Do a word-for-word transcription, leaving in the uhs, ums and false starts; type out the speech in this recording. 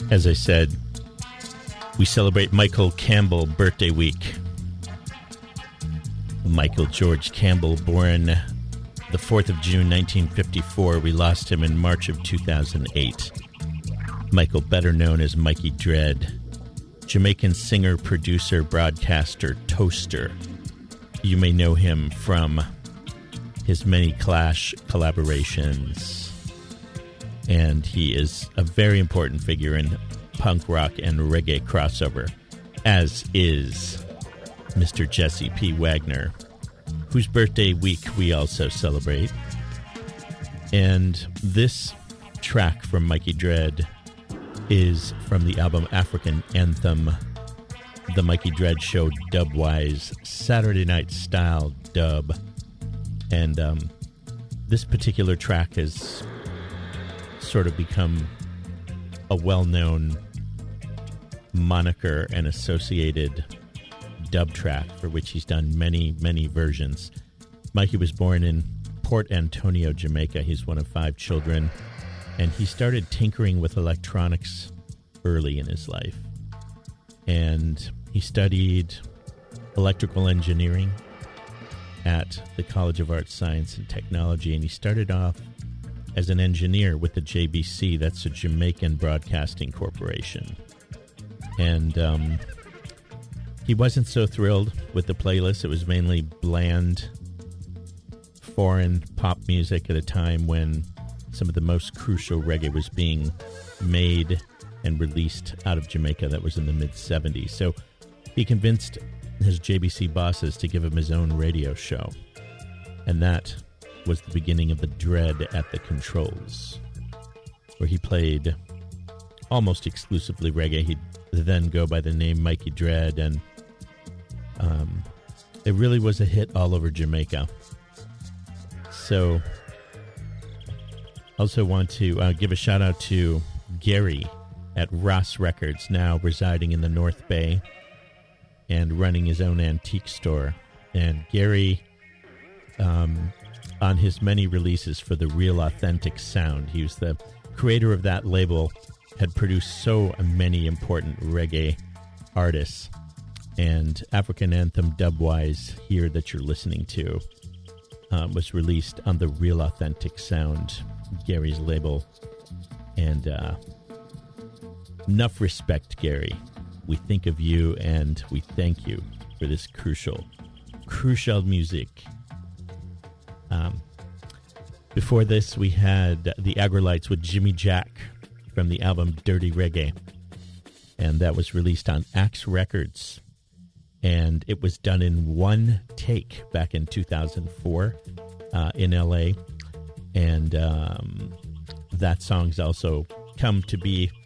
As I said, we celebrate Michael Campbell birthday week. Michael George Campbell, born the fourth of June, nineteen fifty-four. We lost him in March of two thousand eight. Michael, better known as Mikey Dread, Jamaican singer, producer, broadcaster, toaster. You may know him from his many Clash collaborations, and he is a very important figure in punk rock and reggae crossover, as is Mister Jesse P. Wagner, whose birthday week we also celebrate. And this track from Mikey Dread is from the album African Anthem, the Mikey Dread Show Dubwise Saturday Night Style dub. And um, this particular track has sort of become a well-known moniker and associated dub track for which he's done many, many versions. Mikey was born in Port Antonio, Jamaica. He's one of five children, and he started tinkering with electronics early in his life. And he studied electrical engineering at the College of Arts, Science, and Technology, and he started off as an engineer with the J B C, that's a Jamaican Broadcasting Corporation. And um, he wasn't so thrilled with the playlist. It was mainly bland, foreign pop music at a time when some of the most crucial reggae was being made and released out of Jamaica. That was in the mid-seventies. So he convinced his J B C bosses to give him his own radio show. And that was the beginning of the Dread at the Controls, where he played almost exclusively reggae. He'd then go by the name Mikey Dread, and um, it really was a hit all over Jamaica. So also want to uh, give a shout out to Gary at Ross Records, now residing in the North Bay and running his own antique store. And Gary, um, on his many releases for the Real Authentic Sound, he was the creator of that label, had produced so many important reggae artists. And African Anthem Dubwise here that you're listening to um, was released on the Real Authentic Sound, Gary's label. And uh, enough respect, Gary. We think of you and we thank you for this crucial, crucial music. Um, before this, we had the Agrolites with Jimmy Jack from the album Dirty Reggae. And that was released on Axe Records. And it was done in one take back in two thousand four uh, in L A. And um, that song's also come to be